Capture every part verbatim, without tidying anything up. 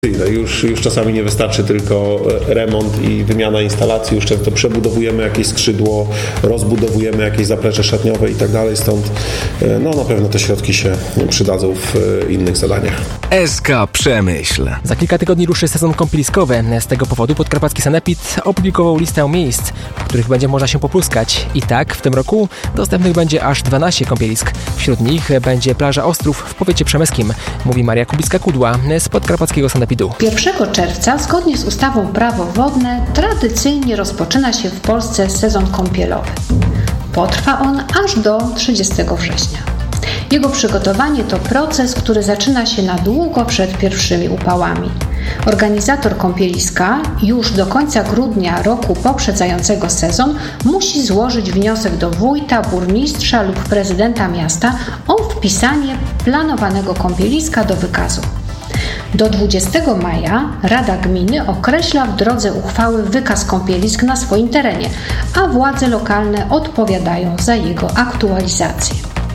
Już, już czasami nie wystarczy tylko remont i wymiana instalacji, już często przebudowujemy jakieś skrzydło, rozbudowujemy jakieś zaplecze szatniowe i tak dalej, stąd no, na pewno te środki się przydadzą w innych zadaniach. S K Przemyśl. Za kilka tygodni ruszy sezon kąpieliskowy. Z tego powodu podkarpacki sanepid opublikował listę miejsc, w których będzie można się popluskać. I tak w tym roku dostępnych będzie aż dwanaście kąpielisk. Wśród nich będzie plaża Ostrów w powiecie przemyskim, mówi Maria Kubicka-Kudła z podkarpackiego sanepidu. pierwszego czerwca, zgodnie z ustawą Prawo wodne, tradycyjnie rozpoczyna się w Polsce sezon kąpielowy. Potrwa on aż do trzydziestego września. Jego przygotowanie to proces, który zaczyna się na długo przed pierwszymi upałami. Organizator kąpieliska już do końca grudnia roku poprzedzającego sezon musi złożyć wniosek do wójta, burmistrza lub prezydenta miasta o wpisanie planowanego kąpieliska do wykazu. Do dwudziestego maja Rada Gminy określa w drodze uchwały wykaz kąpielisk na swoim terenie, a władze lokalne odpowiadają za jego aktualizację.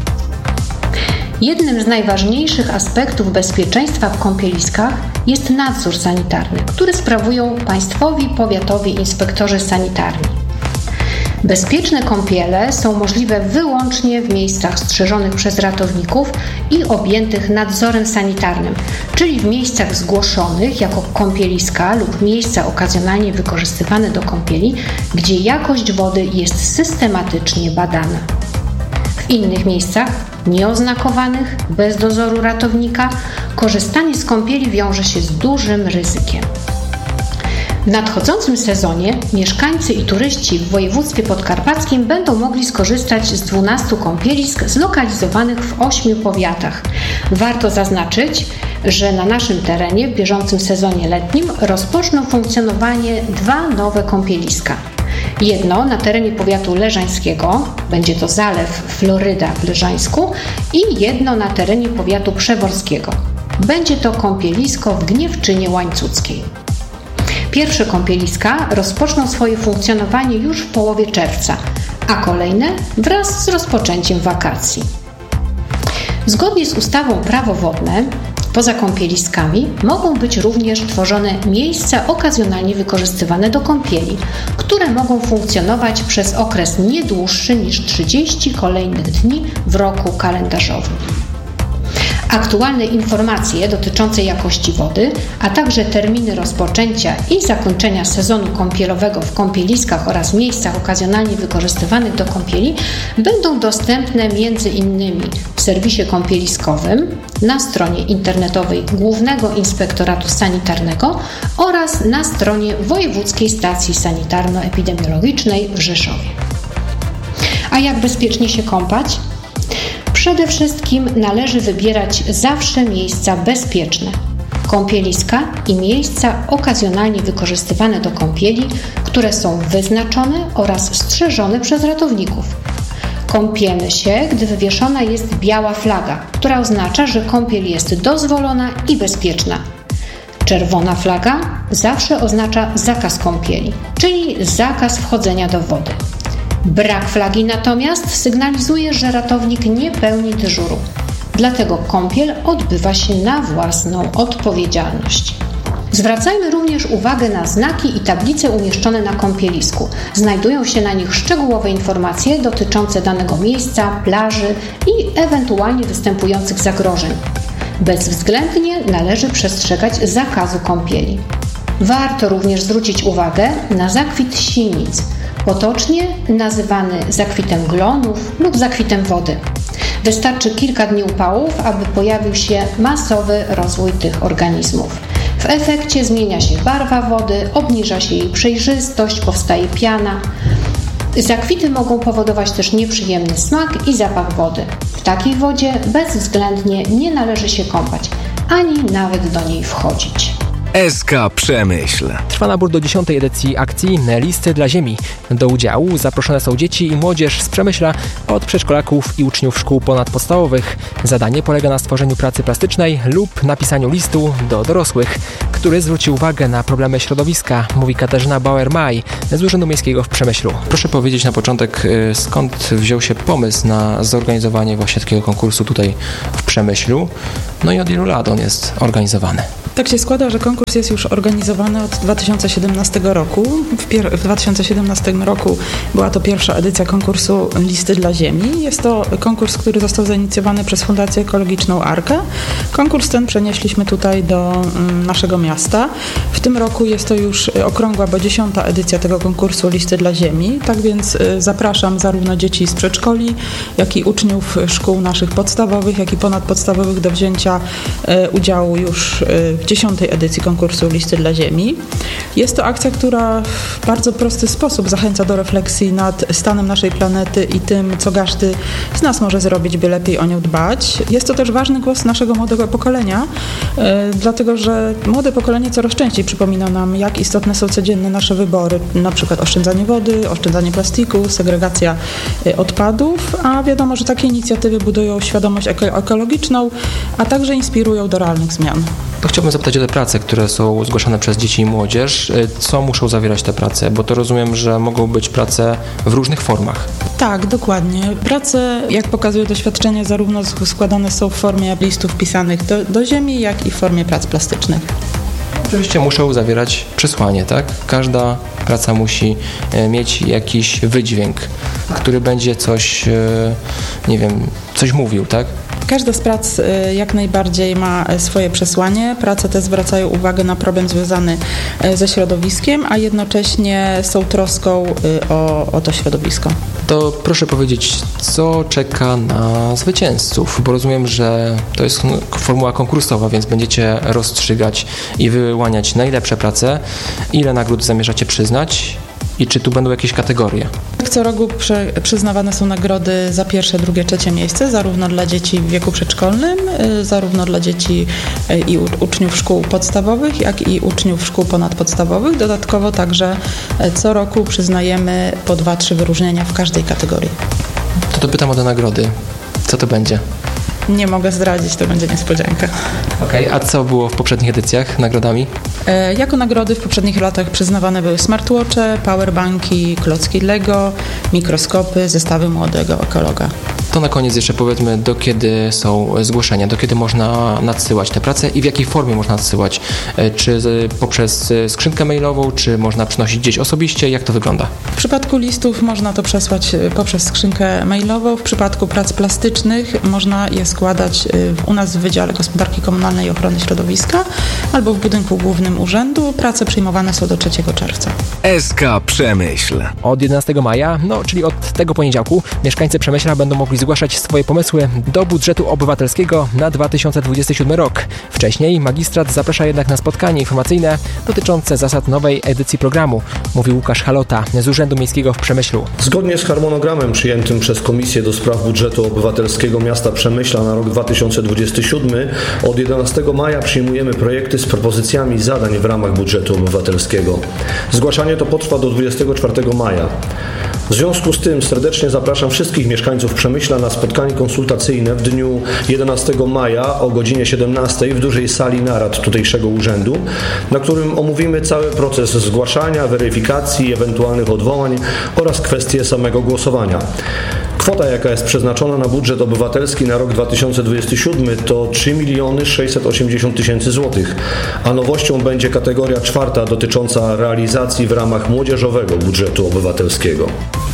Jednym z najważniejszych aspektów bezpieczeństwa w kąpieliskach jest nadzór sanitarny, który sprawują państwowi powiatowi inspektorzy sanitarni. Bezpieczne kąpiele są możliwe wyłącznie w miejscach strzeżonych przez ratowników i objętych nadzorem sanitarnym, czyli w miejscach zgłoszonych jako kąpieliska lub miejsca okazjonalnie wykorzystywane do kąpieli, gdzie jakość wody jest systematycznie badana. W innych miejscach, nieoznakowanych, bez dozoru ratownika, korzystanie z kąpieli wiąże się z dużym ryzykiem. W nadchodzącym sezonie mieszkańcy i turyści w województwie podkarpackim będą mogli skorzystać z dwunastu kąpielisk zlokalizowanych w ośmiu powiatach. Warto zaznaczyć, że na naszym terenie w bieżącym sezonie letnim rozpoczną funkcjonowanie dwa nowe kąpieliska. Jedno na terenie powiatu leżańskiego, będzie to zalew Floryda w Leżańsku, i jedno na terenie powiatu przeworskiego. Będzie to kąpielisko w Gniewczynie Łańcuckiej. Pierwsze kąpieliska rozpoczną swoje funkcjonowanie już w połowie czerwca, a kolejne wraz z rozpoczęciem wakacji. Zgodnie z ustawą Prawo wodne, poza kąpieliskami mogą być również tworzone miejsca okazjonalnie wykorzystywane do kąpieli, które mogą funkcjonować przez okres nie dłuższy niż trzydzieści kolejnych dni w roku kalendarzowym. Aktualne informacje dotyczące jakości wody, a także terminy rozpoczęcia i zakończenia sezonu kąpielowego w kąpieliskach oraz miejscach okazjonalnie wykorzystywanych do kąpieli będą dostępne między innymi w serwisie kąpieliskowym, na stronie internetowej Głównego Inspektoratu Sanitarnego oraz na stronie Wojewódzkiej Stacji Sanitarno-Epidemiologicznej w Rzeszowie. A jak bezpiecznie się kąpać? Przede wszystkim należy wybierać zawsze miejsca bezpieczne, kąpieliska i miejsca okazjonalnie wykorzystywane do kąpieli, które są wyznaczone oraz strzeżone przez ratowników. Kąpiemy się, gdy wywieszona jest biała flaga, która oznacza, że kąpiel jest dozwolona i bezpieczna. Czerwona flaga zawsze oznacza zakaz kąpieli, czyli zakaz wchodzenia do wody. Brak flagi natomiast sygnalizuje, że ratownik nie pełni dyżuru. Dlatego kąpiel odbywa się na własną odpowiedzialność. Zwracajmy również uwagę na znaki i tablice umieszczone na kąpielisku. Znajdują się na nich szczegółowe informacje dotyczące danego miejsca, plaży i ewentualnie występujących zagrożeń. Bezwzględnie należy przestrzegać zakazu kąpieli. Warto również zwrócić uwagę na zakwit sinic, potocznie nazywany zakwitem glonów lub zakwitem wody. Wystarczy kilka dni upałów, aby pojawił się masowy rozwój tych organizmów. W efekcie zmienia się barwa wody, obniża się jej przejrzystość, powstaje piana. Zakwity mogą powodować też nieprzyjemny smak i zapach wody. W takiej wodzie bezwzględnie nie należy się kąpać, ani nawet do niej wchodzić. S K Przemyśl. Trwa nabór do dziesiątej edycji akcji Listy dla Ziemi. Do udziału zaproszone są dzieci i młodzież z Przemyśla, od przedszkolaków i uczniów szkół ponadpodstawowych. Zadanie polega na stworzeniu pracy plastycznej lub napisaniu listu do dorosłych, który zwróci uwagę na problemy środowiska, mówi Katarzyna Bauer-Maj z Urzędu Miejskiego w Przemyślu. Proszę powiedzieć na początek, skąd wziął się pomysł na zorganizowanie właśnie takiego konkursu tutaj w Przemyślu, no i od ilu lat on jest organizowany? Tak się składa, że konkurs jest już organizowany od dwa tysiące siedemnastego roku. W, pier- w dwa tysiące siedemnastym roku była to pierwsza edycja konkursu Listy dla Ziemi. Jest to konkurs, który został zainicjowany przez Fundację Ekologiczną Arka. Konkurs ten przenieśliśmy tutaj do mm, naszego miasta. W tym roku jest to już okrągła, bo dziesiąta edycja tego konkursu Listy dla Ziemi. Tak więc y, zapraszam zarówno dzieci z przedszkoli, jak i uczniów szkół naszych podstawowych, jak i ponadpodstawowych do wzięcia y, udziału już y, w dziesiątej edycji konkursu Listy dla Ziemi. Jest to akcja, która w bardzo prosty sposób zachęca do refleksji nad stanem naszej planety i tym, co każdy z nas może zrobić, by lepiej o nią dbać. Jest to też ważny głos naszego młodego pokolenia, yy, dlatego że młode pokolenie coraz częściej przypomina nam, jak istotne są codzienne nasze wybory, na przykład oszczędzanie wody, oszczędzanie plastiku, segregacja yy, odpadów, a wiadomo, że takie inicjatywy budują świadomość eko- ekologiczną, a także inspirują do realnych zmian. To chciałbym zapytać o te prace, które są zgłaszane przez dzieci i młodzież. Co muszą zawierać te prace? Bo to rozumiem, że mogą być prace w różnych formach. Tak, dokładnie. Prace, jak pokazuje doświadczenie, zarówno składane są w formie listów pisanych do, do ziemi, jak i w formie prac plastycznych. Oczywiście muszą zawierać przesłanie, tak? Każda praca musi mieć jakiś wydźwięk, który będzie coś, nie wiem, coś mówił, tak? Każda z prac jak najbardziej ma swoje przesłanie. Prace te zwracają uwagę na problem związany ze środowiskiem, a jednocześnie są troską o, o to środowisko. To proszę powiedzieć, co czeka na zwycięzców? Bo rozumiem, że to jest formuła konkursowa, więc będziecie rozstrzygać i wyłaniać najlepsze prace. Ile nagród zamierzacie przyznać? I czy tu będą jakieś kategorie? Co roku przy, przyznawane są nagrody za pierwsze, drugie, trzecie miejsce, zarówno dla dzieci w wieku przedszkolnym, zarówno dla dzieci i uczniów szkół podstawowych, jak i uczniów szkół ponadpodstawowych. Dodatkowo także co roku przyznajemy po dwa, trzy wyróżnienia w każdej kategorii. To to pytam o te nagrody. Co to będzie? Nie mogę zdradzić, to będzie niespodzianka. Okej, okay, a co było w poprzednich edycjach nagrodami? E, jako nagrody w poprzednich latach przyznawane były smartwatche, powerbanki, klocki Lego, mikroskopy, zestawy młodego ekologa. To na koniec jeszcze powiedzmy, do kiedy są zgłoszenia, do kiedy można nadsyłać te prace i w jakiej formie można nadsyłać? Czy poprzez skrzynkę mailową, czy można przynosić gdzieś osobiście? Jak to wygląda? W przypadku listów można to przesłać poprzez skrzynkę mailową. W przypadku prac plastycznych można je składać u nas w Wydziale Gospodarki Komunalnej i Ochrony Środowiska albo w budynku głównym urzędu. Prace przyjmowane są do trzeciego czerwca. S K Przemyśl. Od jedenastego maja, no czyli od tego poniedziałku, mieszkańcy Przemyśla będą mogli zgłaszać swoje pomysły do budżetu obywatelskiego na dwa tysiące dwudziesty siódmy rok. Wcześniej magistrat zaprasza jednak na spotkanie informacyjne dotyczące zasad nowej edycji programu, mówił Łukasz Halota z Urzędu Miejskiego w Przemyślu. Zgodnie z harmonogramem przyjętym przez Komisję do Spraw Budżetu Obywatelskiego Miasta Przemyśla na rok dwa tysiące dwudziesty siódmy od jedenastego maja przyjmujemy projekty z propozycjami zadań w ramach budżetu obywatelskiego. Zgłaszanie to potrwa do dwudziestego czwartego maja. W związku z tym serdecznie zapraszam wszystkich mieszkańców Przemyśla na spotkanie konsultacyjne w dniu jedenastego maja o godzinie siedemnastej w dużej sali narad tutejszego urzędu, na którym omówimy cały proces zgłaszania, weryfikacji, ewentualnych odwołań oraz kwestie samego głosowania. Kwota, jaka jest przeznaczona na budżet obywatelski na rok dwa tysiące dwudziesty siódmy to trzy miliony sześćset osiemdziesiąt tysięcy złotych, a nowością będzie kategoria czwarta dotycząca realizacji w ramach młodzieżowego budżetu obywatelskiego.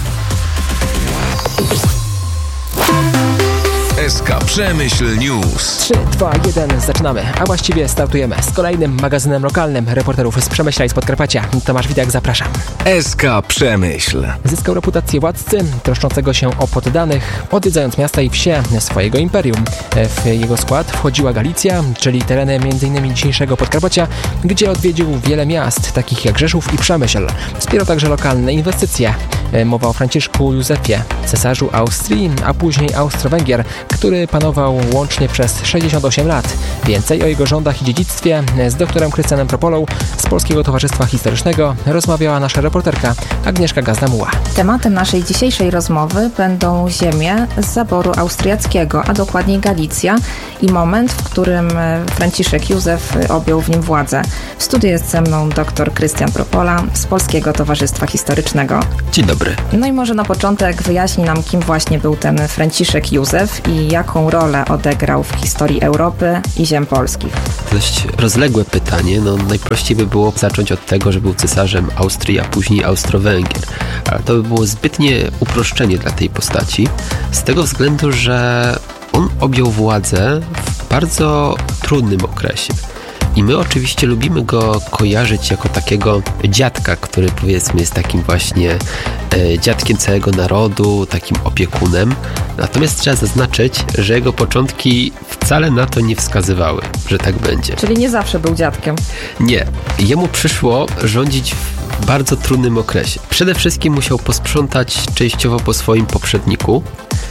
S K Przemyśl News. trzy, dwa, jeden, zaczynamy, a właściwie startujemy z kolejnym magazynem lokalnym reporterów z Przemyśla i z Podkarpacia. Tomasz Widak, zapraszam. S K Przemyśl. Zyskał reputację władcy troszczącego się o poddanych, odwiedzając miasta i wsie swojego imperium. W jego skład wchodziła Galicja, czyli tereny między innymi dzisiejszego Podkarpacia, gdzie odwiedził wiele miast, takich jak Rzeszów i Przemyśl. Wspierał także lokalne inwestycje. Mowa o Franciszku Józefie, cesarzu Austrii, a później Austro-Węgier, który panował łącznie przez sześćdziesiąt osiem lat. Więcej o jego rządach i dziedzictwie z doktorem Krystianem Propolą z Polskiego Towarzystwa Historycznego rozmawiała nasza reporterka Agnieszka Gazda-Muła. Tematem naszej dzisiejszej rozmowy będą ziemie z zaboru austriackiego, a dokładniej Galicja i moment, w którym Franciszek Józef objął w nim władzę. W studiu jest ze mną dr Krystian Propola z Polskiego Towarzystwa Historycznego. Dzień dobry. No i może na początek wyjaśni nam, kim właśnie był ten Franciszek Józef i i jaką rolę odegrał w historii Europy i ziem polskich? Dość rozległe pytanie. No, najprościej by było zacząć od tego, że był cesarzem Austrii, a później Austro-Węgier. Ale to by było zbytnie uproszczenie dla tej postaci, z tego względu, że on objął władzę w bardzo trudnym okresie. I my oczywiście lubimy go kojarzyć jako takiego dziadka, który powiedzmy jest takim właśnie e, dziadkiem całego narodu, takim opiekunem. Natomiast trzeba zaznaczyć, że jego początki wcale na to nie wskazywały, że tak będzie. Czyli nie zawsze był dziadkiem. Nie. Jemu przyszło rządzić w bardzo trudnym okresie. Przede wszystkim musiał posprzątać częściowo po swoim poprzedniku.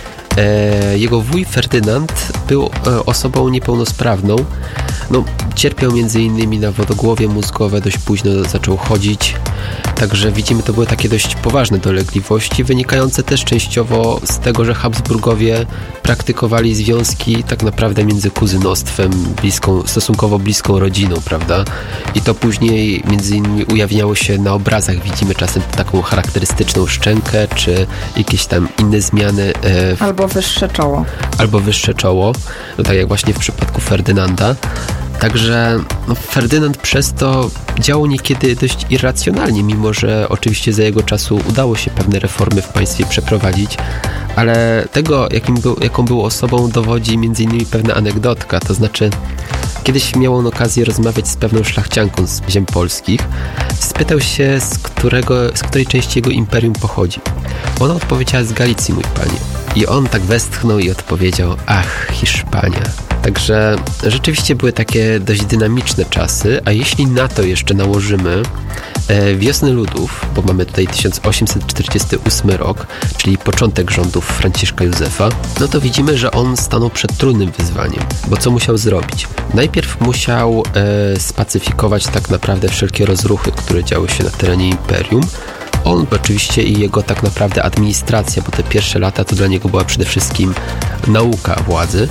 E, jego wuj Ferdynand był e, osobą niepełnosprawną. No, cierpiał między innymi na wodogłowie mózgowe, dość późno zaczął chodzić. Także widzimy, to były takie dość poważne dolegliwości, wynikające też częściowo z tego, że Habsburgowie praktykowali związki tak naprawdę między kuzynostwem, bliską, stosunkowo bliską rodziną, prawda? I to później między innymi ujawniało się na obrazach. Widzimy czasem taką charakterystyczną szczękę, czy jakieś tam inne zmiany. E, w... Albo wyższe czoło. Albo wyższe czoło, no tak jak właśnie w przypadku Ferdynanda. Także no, Ferdynand przez to działał niekiedy dość irracjonalnie, mimo że oczywiście za jego czasu udało się pewne reformy w państwie przeprowadzić, ale tego, jakim był, jaką był osobą, dowodzi między innymi pewna anegdotka, to znaczy kiedyś miał on okazję rozmawiać z pewną szlachcianką z ziem polskich. Spytał się, z, którego, z której części jego imperium pochodzi. Ona odpowiedziała: z Galicji, mój panie. I on tak westchnął i odpowiedział: ach, Hiszpania. Także rzeczywiście były takie dość dynamiczne czasy, a jeśli na to jeszcze nałożymy e, wiosnę ludów, bo mamy tutaj tysiąc osiemset czterdziesty ósmy rok, czyli początek rządów Franciszka Józefa, no to widzimy, że on stanął przed trudnym wyzwaniem, bo co musiał zrobić? Najpierw musiał e, spacyfikować tak naprawdę wszelkie rozruchy, które działy się na terenie imperium. On oczywiście i jego tak naprawdę administracja, bo te pierwsze lata to dla niego była przede wszystkim nauka władzy.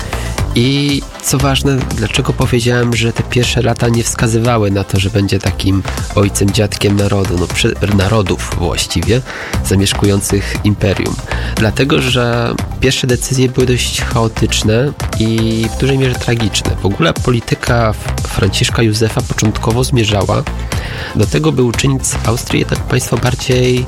I co ważne, dlaczego powiedziałem, że te pierwsze lata nie wskazywały na to, że będzie takim ojcem, dziadkiem narodu, no, przy, narodów właściwie, zamieszkujących imperium. Dlatego, że pierwsze decyzje były dość chaotyczne i w dużej mierze tragiczne. W ogóle polityka Franciszka Józefa początkowo zmierzała do tego, by uczynić z Austrii jednak państwo bardziej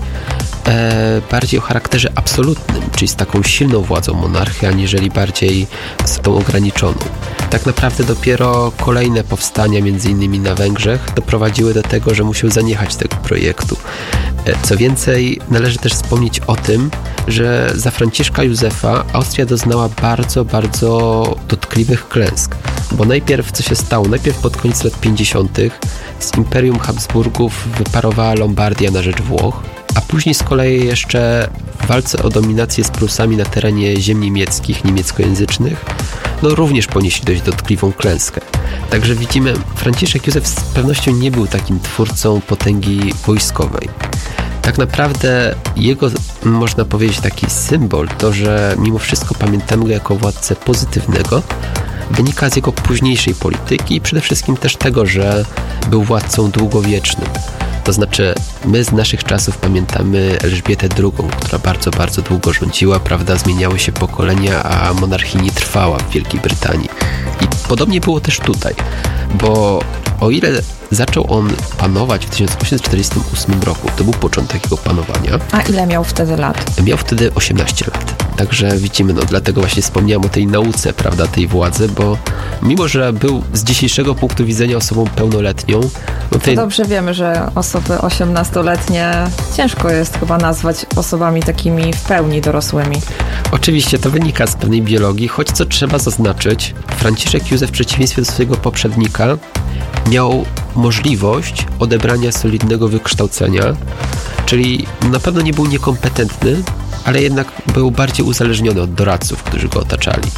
E, bardziej o charakterze absolutnym, czyli z taką silną władzą monarchii, aniżeli bardziej z tą ograniczoną. Tak naprawdę dopiero kolejne powstania, między innymi na Węgrzech, doprowadziły do tego, że musiał zaniechać tego projektu. E, co więcej, należy też wspomnieć o tym, że za Franciszka Józefa Austria doznała bardzo, bardzo dotkliwych klęsk. Bo najpierw co się stało? Najpierw pod koniec lat pięćdziesiątych z Imperium Habsburgów wyparowała Lombardia na rzecz Włoch, a później z kolei jeszcze w walce o dominację z Prusami na terenie ziem niemieckich, niemieckojęzycznych, no również ponieśli dość dotkliwą klęskę. Także widzimy, Franciszek Józef z pewnością nie był takim twórcą potęgi wojskowej. Tak naprawdę jego, można powiedzieć, taki symbol, to, że mimo wszystko pamiętamy go jako władcę pozytywnego, wynika z jego późniejszej polityki i przede wszystkim też tego, że był władcą długowiecznym. To znaczy, my z naszych czasów pamiętamy Elżbietę drugą, która bardzo, bardzo długo rządziła, prawda, zmieniały się pokolenia, a monarchia nie trwała w Wielkiej Brytanii. I podobnie było też tutaj, bo o ile zaczął on panować w tysiąc osiemset czterdziestym ósmym roku, to był początek jego panowania. A ile miał wtedy lat? Miał wtedy osiemnaście lat. Także widzimy, no dlatego właśnie wspomniałem o tej nauce, prawda, tej władzy, bo mimo, że był z dzisiejszego punktu widzenia osobą pełnoletnią, no tej... to dobrze wiemy, że osoby osiemnastoletnie ciężko jest chyba nazwać osobami takimi w pełni dorosłymi. Oczywiście to wynika z pewnej biologii, choć co trzeba zaznaczyć, Franciszek Józef w przeciwieństwie do swojego poprzednika miał możliwość odebrania solidnego wykształcenia, czyli na pewno nie był niekompetentny, ale jednak był bardziej uzależniony od doradców, którzy go otaczali.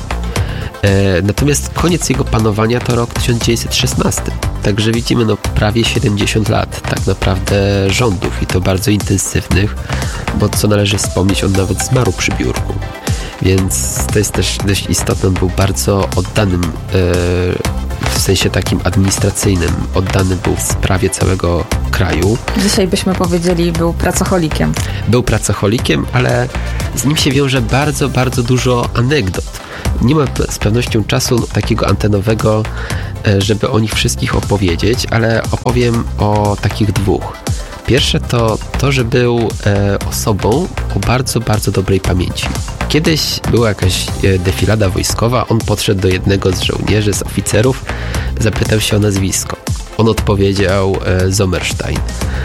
E, natomiast koniec jego panowania to rok tysiąc dziewięćset szesnasty. Także widzimy no prawie siedemdziesiąt lat tak naprawdę rządów i to bardzo intensywnych, bo co należy wspomnieć, on nawet zmarł przy biurku. Więc to jest też dość istotne, on był bardzo oddanym e, w sensie takim administracyjnym, oddany był w sprawie całego kraju. Dzisiaj byśmy powiedzieli, był pracocholikiem. Był pracocholikiem, ale z nim się wiąże bardzo, bardzo dużo anegdot. Nie ma z pewnością czasu takiego antenowego, żeby o nich wszystkich opowiedzieć, ale opowiem o takich dwóch. Pierwsze to to, że był e, osobą o bardzo, bardzo dobrej pamięci. Kiedyś była jakaś e, defilada wojskowa, on podszedł do jednego z żołnierzy, z oficerów, zapytał się o nazwisko. On odpowiedział e, Sommerstein.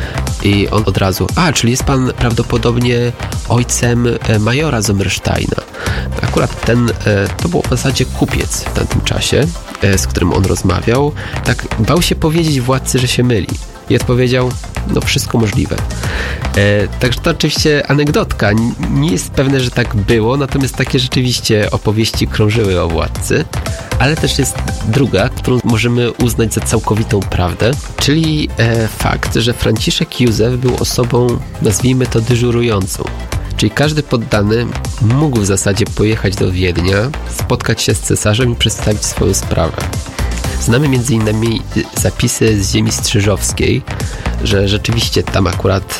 I on od razu, a, czyli jest pan prawdopodobnie ojcem e, majora Sommersteina. Akurat ten, e, to był w zasadzie kupiec w tamtym czasie, e, z którym on rozmawiał. Tak bał się powiedzieć władcy, że się myli. I odpowiedział, no wszystko możliwe. E, także to oczywiście anegdotka. Nie jest pewne, że tak było, natomiast takie rzeczywiście opowieści krążyły o władcy. Ale też jest druga, którą możemy uznać za całkowitą prawdę, czyli e, fakt, że Franciszek Józef był osobą, nazwijmy to, dyżurującą. Czyli każdy poddany mógł w zasadzie pojechać do Wiednia, spotkać się z cesarzem i przedstawić swoją sprawę. Znamy między innymi zapisy z ziemi strzyżowskiej, że rzeczywiście tam akurat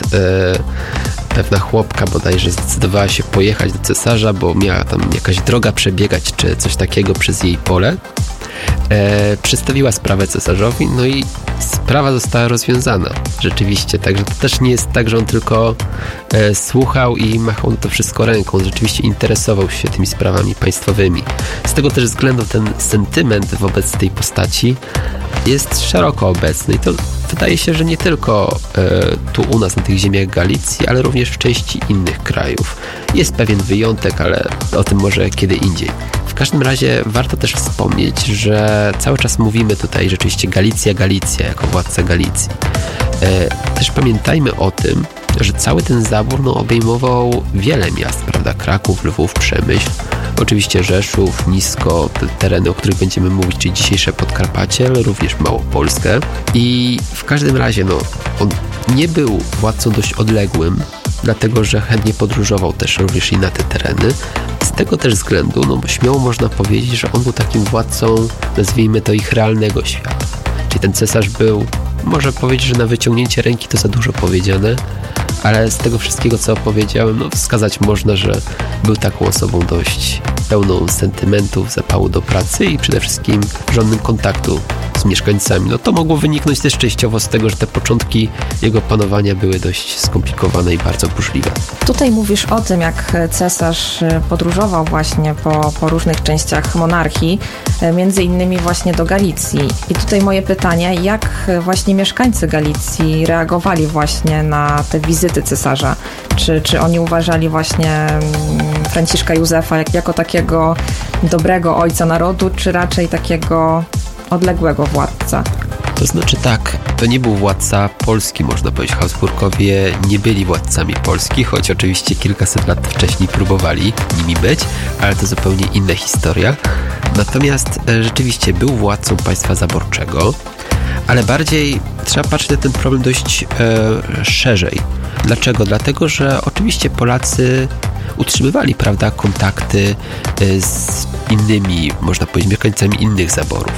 e, pewna chłopka bodajże zdecydowała się pojechać do cesarza, bo miała tam jakaś droga przebiegać czy coś takiego przez jej pole. E, przedstawiła sprawę cesarzowi, no i sprawa została rozwiązana rzeczywiście, także to też nie jest tak, że on tylko e, słuchał i machał na to wszystko ręką, on rzeczywiście interesował się tymi sprawami państwowymi. Z tego też względu ten sentyment wobec tej postaci jest szeroko obecny i to wydaje się, że nie tylko e, tu u nas na tych ziemiach Galicji, ale również w części innych krajów. Jest pewien wyjątek, ale o tym może kiedy indziej. W każdym razie warto też wspomnieć, że cały czas mówimy tutaj rzeczywiście Galicja, Galicja jako władca Galicji. E, też pamiętajmy o tym, że cały ten zabór no, obejmował wiele miast, prawda? Kraków, Lwów, Przemyśl, oczywiście Rzeszów, Nisko, te tereny, o których będziemy mówić, czyli dzisiejsze Podkarpacie, ale również Małopolskę. I w każdym razie no, on nie był władcą dość odległym, dlatego że chętnie podróżował też również i na te tereny. Z tego też względu, no bo śmiało można powiedzieć, że on był takim władcą, nazwijmy to, ich realnego świata. Czyli ten cesarz był, można powiedzieć, że na wyciągnięcie ręki to za dużo powiedziane, ale z tego wszystkiego, co opowiedziałem, no wskazać można, że był taką osobą dość pełną sentymentów, zapału do pracy i przede wszystkim żadnym kontaktu z mieszkańcami. No to mogło wyniknąć też częściowo z tego, że te początki jego panowania były dość skomplikowane i bardzo burzliwe. Tutaj mówisz o tym, jak cesarz podróżował właśnie po, po różnych częściach monarchii, między innymi właśnie do Galicji. I tutaj moje pytanie, jak właśnie mieszkańcy Galicji reagowali właśnie na te wizyty cesarza? Czy, czy oni uważali właśnie Franciszka Józefa jak, jako takiego dobrego ojca narodu, czy raczej takiego odległego władca? To znaczy tak, to nie był władca Polski, można powiedzieć. Habsburgowie nie byli władcami Polski, choć oczywiście kilkaset lat wcześniej próbowali nimi być, ale to zupełnie inna historia. Natomiast e, rzeczywiście był władcą państwa zaborczego, ale bardziej trzeba patrzeć na ten problem dość e, szerzej. Dlaczego? Dlatego, że oczywiście Polacy utrzymywali, prawda, kontakty e, z innymi, można powiedzieć, mieszkańcami innych zaborów.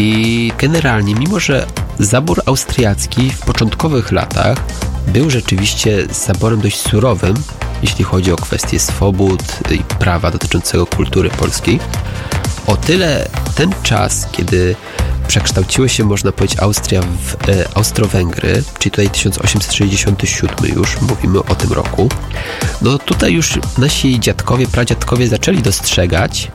I generalnie, mimo że zabór austriacki w początkowych latach był rzeczywiście zaborem dość surowym, jeśli chodzi o kwestie swobód i prawa dotyczącego kultury polskiej, o tyle ten czas, kiedy przekształciły się, można powiedzieć, Austria w e, Austro-Węgry, czyli tutaj tysiąc osiemset sześćdziesiąty siódmy już, mówimy o tym roku, no tutaj już nasi dziadkowie, pradziadkowie zaczęli dostrzegać,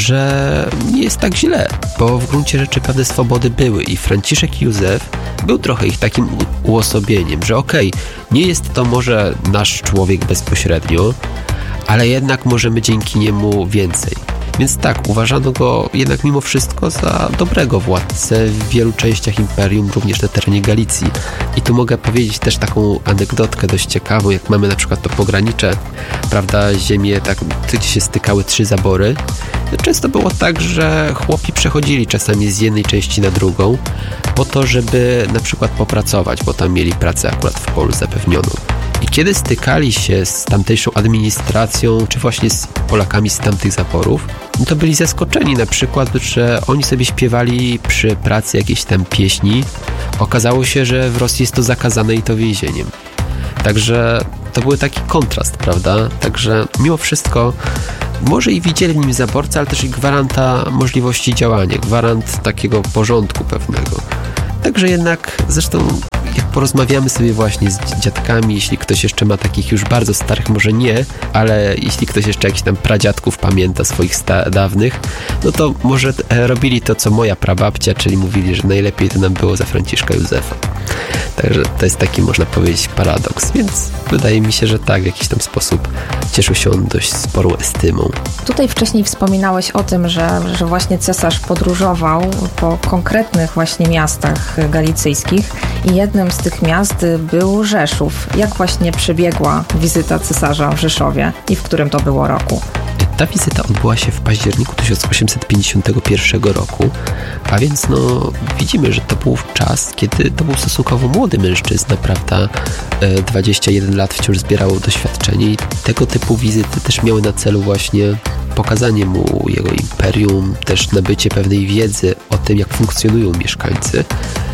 że nie jest tak źle, bo w gruncie rzeczy pewne swobody były i Franciszek Józef był trochę ich takim uosobieniem, że okej, okay, nie jest to może nasz człowiek bezpośrednio, ale jednak możemy dzięki niemu więcej. Więc tak, uważano go jednak mimo wszystko za dobrego władcę w wielu częściach imperium, również na terenie Galicji. I tu mogę powiedzieć też taką anegdotkę dość ciekawą, jak mamy na przykład to pogranicze, prawda, ziemie, tak, gdzie się stykały trzy zabory. Często było tak, że chłopi przechodzili czasami z jednej części na drugą po to, żeby na przykład popracować, bo tam mieli pracę akurat w polu zapewnioną. I kiedy stykali się z tamtejszą administracją, czy właśnie z Polakami z tamtych zaborów, no to byli zaskoczeni na przykład, że oni sobie śpiewali przy pracy jakieś tam pieśni. Okazało się, że w Rosji jest to zakazane i to więzieniem. Także to był taki kontrast, prawda? Także mimo wszystko może i widzieli w nim zaborcę, ale też i gwaranta możliwości działania, gwarant takiego porządku pewnego. Także jednak, zresztą jak porozmawiamy sobie właśnie z dziadkami, jeśli ktoś jeszcze ma takich już bardzo starych, może nie, ale jeśli ktoś jeszcze jakichś tam pradziadków pamięta swoich sta- dawnych, no to może e, robili to, co moja prababcia, czyli mówili, że najlepiej to nam było za Franciszka Józefa. Także to jest taki, można powiedzieć, paradoks, więc wydaje mi się, że tak, w jakiś tam sposób cieszył się on dość sporą estymą. Tutaj wcześniej wspominałeś o tym, że, że właśnie cesarz podróżował po konkretnych właśnie miastach galicyjskich i jednym z tych miast był Rzeszów. Jak właśnie przebiegła wizyta cesarza w Rzeszowie i w którym to było roku? Ta wizyta odbyła się w październiku tysiąc osiemset pięćdziesiątego pierwszego roku, a więc no widzimy, że to był czas, kiedy to był stosunkowo młody mężczyzna, prawda, dwadzieścia jeden lat, wciąż zbierał doświadczenie i tego typu wizyty też miały na celu właśnie pokazanie mu jego imperium, też nabycie pewnej wiedzy o tym, jak funkcjonują mieszkańcy.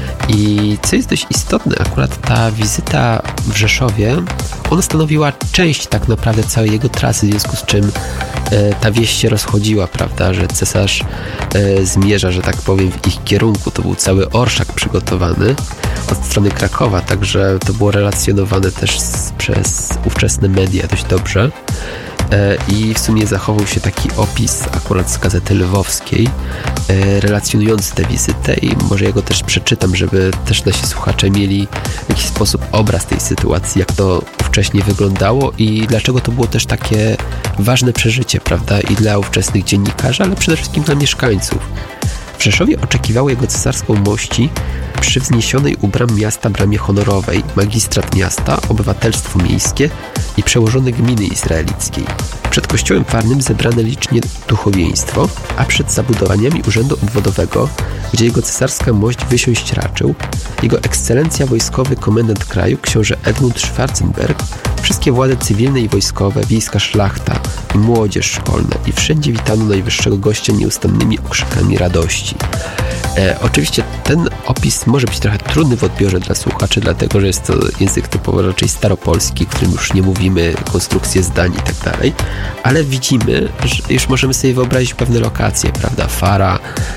I co jest dość istotne, akurat ta wizyta w Rzeszowie, ona stanowiła część tak naprawdę całej jego trasy, w związku z czym e, ta wieść się rozchodziła, prawda, że cesarz e, zmierza, że tak powiem, w ich kierunku. To był cały orszak przygotowany od strony Krakowa, także to było relacjonowane też z, przez ówczesne media dość dobrze. I w sumie zachował się taki opis akurat z Gazety Lwowskiej relacjonujący tę wizytę i może ja go też przeczytam, żeby też nasi słuchacze mieli w jakiś sposób obraz tej sytuacji, jak to wcześniej wyglądało i dlaczego to było też takie ważne przeżycie, prawda, i dla ówczesnych dziennikarzy, ale przede wszystkim dla mieszkańców. W Rzeszowie oczekiwały jego cesarską mości przy wzniesionej u bram miasta bramie honorowej magistrat miasta, obywatelstwo miejskie i przełożony gminy izraelickiej. Przed kościołem farnym zebrane licznie duchowieństwo, a przed zabudowaniami urzędu obwodowego, gdzie jego cesarska mość wysiąść raczył, jego ekscelencja wojskowy komendant kraju, książę Edmund Schwarzenberg, wszystkie władze cywilne i wojskowe, wiejska szlachta i młodzież szkolna i wszędzie witano najwyższego gościa nieustannymi okrzykami radości. E, oczywiście ten opis może być trochę trudny w odbiorze dla słuchaczy, dlatego że jest to język typowo raczej staropolski, w którym już nie mówimy konstrukcje zdań i tak dalej, ale widzimy, że już możemy sobie wyobrazić pewne lokacje, prawda, Fara,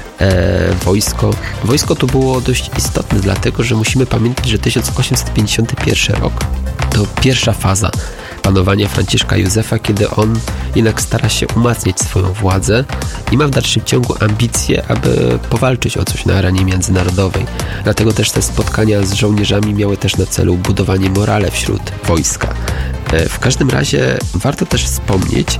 e, wojsko. Wojsko tu było dość istotne, dlatego że musimy pamiętać, że tysiąc osiemset pięćdziesiąty pierwszy rok to pierwsza faza panowania Franciszka Józefa, kiedy on jednak stara się umacniać swoją władzę i ma w dalszym ciągu ambicje, aby powalczyć o coś na arenie międzynarodowej. Dlatego też te spotkania z żołnierzami miały też na celu budowanie morale wśród wojska. W każdym razie warto też wspomnieć,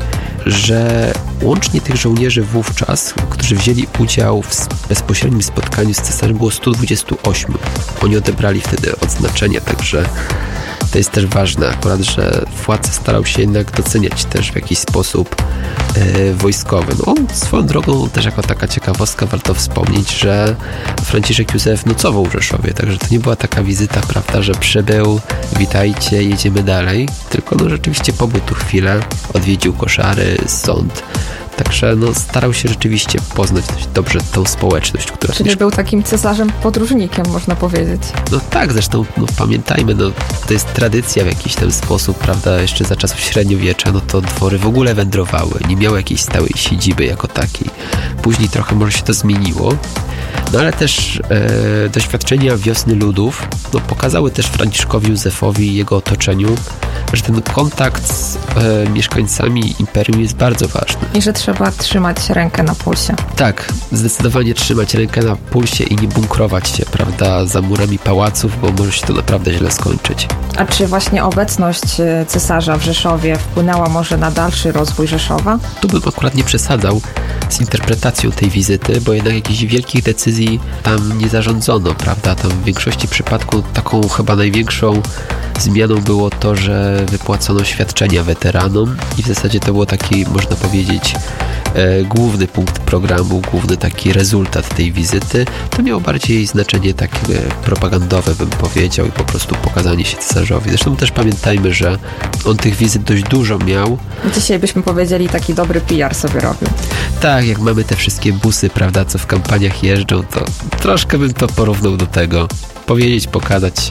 że łącznie tych żołnierzy wówczas, którzy wzięli udział w bezpośrednim spotkaniu z cesarzem, było stu dwudziestu ośmiu. Oni odebrali wtedy odznaczenia, także to jest też ważne akurat, że władca starał się jednak doceniać też w jakiś sposób e, wojskowy. No, on swoją drogą też jako taka ciekawostka warto wspomnieć, że Franciszek Józef nocował w Rzeszowie, także to nie była taka wizyta, prawda, że przybył, witajcie, jedziemy dalej, tylko no rzeczywiście pobył tu chwilę, odwiedził koszary, sąd. Także no, starał się rzeczywiście poznać dość dobrze tą społeczność, która... Czyli był takim cesarzem podróżnikiem, można powiedzieć. No tak, zresztą no, pamiętajmy, no, to jest tradycja w jakiś ten sposób, prawda, jeszcze za czasów średniowiecza, no to dwory w ogóle wędrowały, nie miały jakiejś stałej siedziby jako takiej. Później trochę może się to zmieniło, no ale też e, doświadczenia wiosny ludów no, pokazały też Franciszkowi Józefowi i jego otoczeniu, że ten kontakt z e, mieszkańcami imperium jest bardzo ważny. I że trzeba trzymać rękę na pulsie. Tak, zdecydowanie trzymać rękę na pulsie i nie bunkrować się, prawda, za murami pałaców, bo może się to naprawdę źle skończyć. A czy właśnie obecność cesarza w Rzeszowie wpłynęła może na dalszy rozwój Rzeszowa? Tu bym akurat nie przesadzał z interpretacją tej wizyty, bo jednak jakichś wielkich decyzji tam nie zarządzono, prawda? Tam w większości przypadków taką chyba największą zmianą było to, że wypłacono świadczenia weteranom i w zasadzie to było taki, można powiedzieć, e, główny punkt programu, główny taki rezultat tej wizyty. To miało bardziej znaczenie takie propagandowe, bym powiedział, i po prostu pokazanie się cesarzowi. Zresztą też pamiętajmy, że on tych wizyt dość dużo miał. Dzisiaj byśmy powiedzieli, taki dobry P R sobie robił. Tak, jak mamy te wszystkie busy, prawda, co w kampaniach jeżdżą, to troszkę bym to porównał do tego. Powiedzieć, pokazać się,